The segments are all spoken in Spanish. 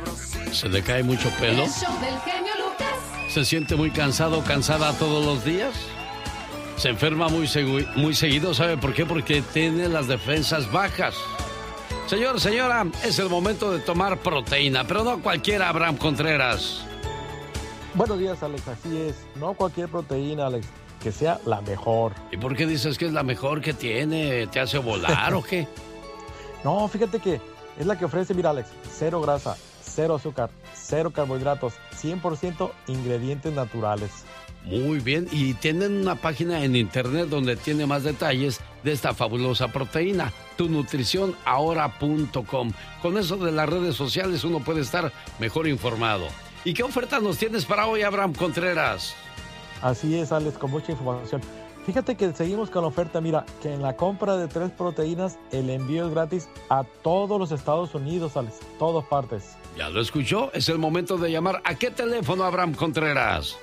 ¿Se le cae mucho pelo? El show del genio Lucas. ¿Se siente muy cansado o cansada todos los días? ¿Se enferma muy seguido? ¿Sabe por qué? Porque tiene las defensas bajas. Señor, señora, es el momento de tomar proteína, pero no cualquiera, Abraham Contreras. Buenos días, Alex, así es. No cualquier proteína, Alex, que sea la mejor. ¿Y por qué dices que es la mejor que tiene? ¿Te hace volar o qué? No, fíjate que es la que ofrece, mira, Alex, cero grasa, cero azúcar, cero carbohidratos, 100% ingredientes naturales. Muy bien, y tienen una página en internet donde tiene más detalles de esta fabulosa proteína, tunutricionahora.com. Con eso de las redes sociales uno puede estar mejor informado. ¿Y qué oferta nos tienes para hoy, Abraham Contreras? Así es, Alex, con mucha información. Fíjate que seguimos con la oferta, mira, que en la compra de 3 proteínas, el envío es gratis a todos los Estados Unidos, Alex, todas partes. ¿Ya lo escuchó? Es el momento de llamar. ¿A qué teléfono, Abraham Contreras?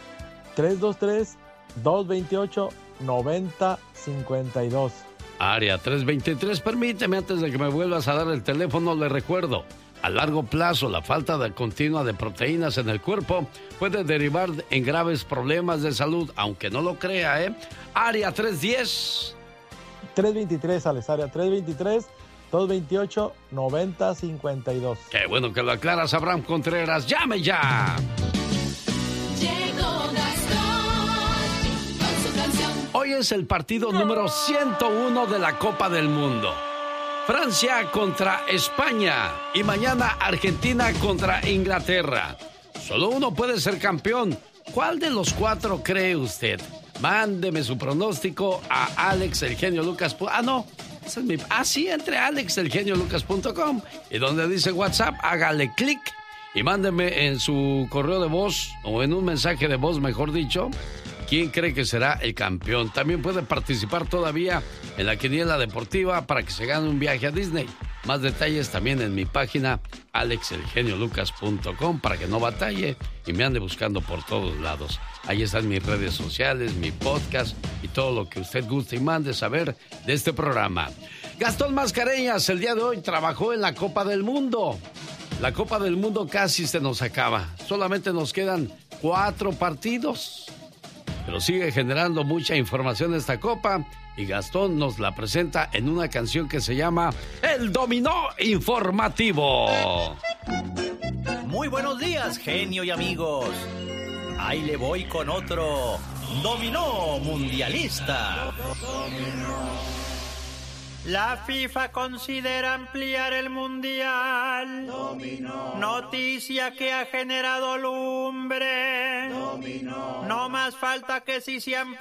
323-228-9052. Área 323, permíteme, antes de que me vuelvas a dar el teléfono, le recuerdo. A largo plazo, la falta continua de proteínas en el cuerpo puede derivar en graves problemas de salud, aunque no lo crea, ¿eh? Área 310. 323, Alex, área 323-228-9052. Qué bueno que lo aclaras, Abraham Contreras. ¡Llame ya! Llegó Gastón con su canción. Hoy es el partido número 101 de la Copa del Mundo. Francia contra España y mañana Argentina contra Inglaterra. Solo uno puede ser campeón. ¿Cuál de los 4 cree usted? Mándeme su pronóstico a AlexElGenioLucas. Entre AlexElGenioLucas.com y donde dice WhatsApp, hágale clic y mándeme en su correo de voz o en un mensaje de voz, mejor dicho, ¿quién cree que será el campeón? También puede participar todavía en la quiniela deportiva para que se gane un viaje a Disney. Más detalles también en mi página AlexElGenioLucas.com para que no batalle y me ande buscando por todos lados. Ahí están mis redes sociales, mi podcast y todo lo que usted guste y mande saber de este programa. Gastón Mascareñas, el día de hoy trabajó en la Copa del Mundo. La Copa del Mundo casi se nos acaba. Solamente nos quedan 4 partidos. Pero sigue generando mucha información esta Copa y Gastón nos la presenta en una canción que se llama El Dominó Informativo. Muy buenos días, genio y amigos. Ahí le voy con otro dominó mundialista. La FIFA considera ampliar el mundial. Dominó. Noticia que ha generado lumbre. Dominó. No más falta que si se amplía.